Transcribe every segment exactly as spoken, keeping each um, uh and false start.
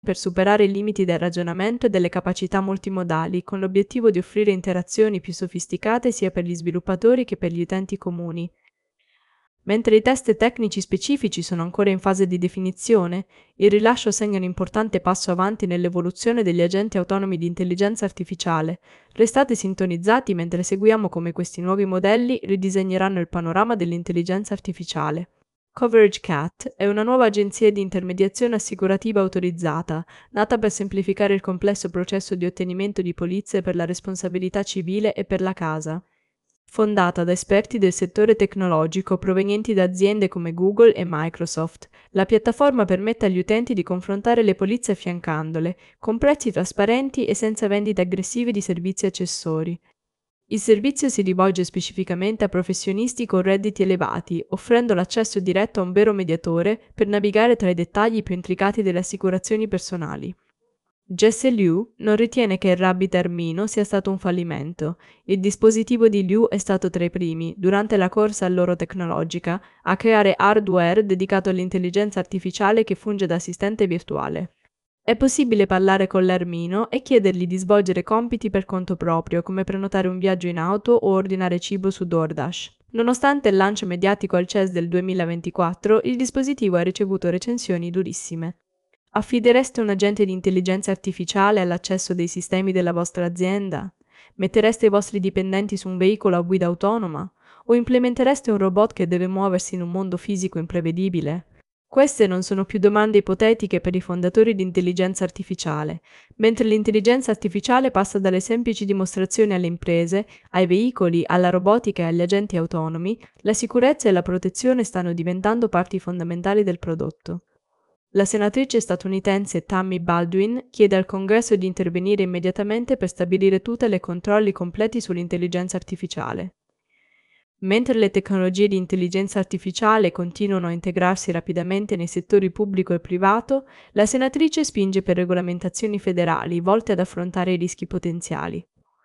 per superare i limiti del ragionamento e delle capacità multimodali, con l'obiettivo di offrire interazioni più sofisticate sia per gli sviluppatori che per gli utenti comuni. Mentre i test tecnici specifici sono ancora in fase di definizione, il rilascio segna un importante passo avanti nell'evoluzione degli agenti autonomi di intelligenza artificiale. Restate sintonizzati mentre seguiamo come questi nuovi modelli ridisegneranno il panorama dell'intelligenza artificiale. Coverage Cat è una nuova agenzia di intermediazione assicurativa autorizzata, nata per semplificare il complesso processo di ottenimento di polizze per la responsabilità civile e per la casa. Fondata da esperti del settore tecnologico provenienti da aziende come Google e Microsoft, la piattaforma permette agli utenti di confrontare le polizze affiancandole, con prezzi trasparenti e senza vendite aggressive di servizi accessori. Il servizio si rivolge specificamente a professionisti con redditi elevati, offrendo l'accesso diretto a un vero mediatore per navigare tra i dettagli più intricati delle assicurazioni personali. Jesse Liu non ritiene che il Rabbit Armino sia stato un fallimento. Il dispositivo di Liu è stato tra i primi, durante la corsa all'oro tecnologica, a creare hardware dedicato all'intelligenza artificiale che funge da assistente virtuale. È possibile parlare con l'Armino e chiedergli di svolgere compiti per conto proprio, come prenotare un viaggio in auto o ordinare cibo su DoorDash. Nonostante il lancio mediatico al C E S del duemilaventiquattro, il dispositivo ha ricevuto recensioni durissime. Affidereste un agente di intelligenza artificiale all'accesso dei sistemi della vostra azienda? Mettereste i vostri dipendenti su un veicolo a guida autonoma? O implementereste un robot che deve muoversi in un mondo fisico imprevedibile? Queste non sono più domande ipotetiche per i fondatori di intelligenza artificiale. Mentre l'intelligenza artificiale passa dalle semplici dimostrazioni alle imprese, ai veicoli, alla robotica e agli agenti autonomi, la sicurezza e la protezione stanno diventando parti fondamentali del prodotto. La senatrice statunitense Tammy Baldwin chiede al Congresso di intervenire immediatamente per stabilire tutele e controlli completi sull'intelligenza artificiale. Mentre le tecnologie di intelligenza artificiale continuano a integrarsi rapidamente nei settori pubblico e privato, la senatrice spinge per regolamentazioni federali volte ad affrontare i rischi potenziali.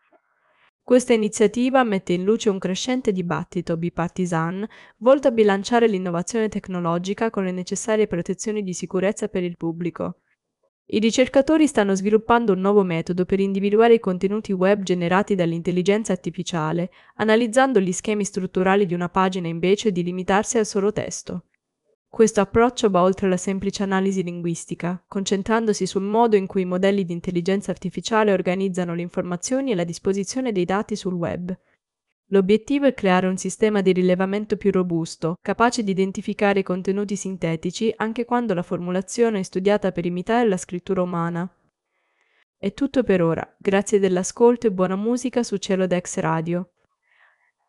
Questa iniziativa mette in luce un crescente dibattito bipartisan volto a bilanciare l'innovazione tecnologica con le necessarie protezioni di sicurezza per il pubblico. I ricercatori stanno sviluppando un nuovo metodo per individuare i contenuti web generati dall'intelligenza artificiale, analizzando gli schemi strutturali di una pagina invece di limitarsi al solo testo. Questo approccio va oltre la semplice analisi linguistica, concentrandosi sul modo in cui i modelli di intelligenza artificiale organizzano le informazioni e la disposizione dei dati sul web. L'obiettivo è creare un sistema di rilevamento più robusto, capace di identificare i contenuti sintetici anche quando la formulazione è studiata per imitare la scrittura umana. È tutto per ora, grazie dell'ascolto e buona musica su Celodex Radio.